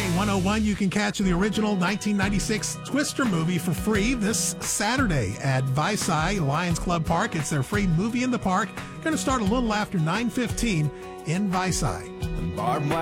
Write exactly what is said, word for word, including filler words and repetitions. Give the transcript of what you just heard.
one oh one, you can catch the original nineteen ninety-six Twister movie for free this Saturday at Visay Lions Club Park. It's their free movie in the park. Going to start a little after nine fifteen in Visay. Barbed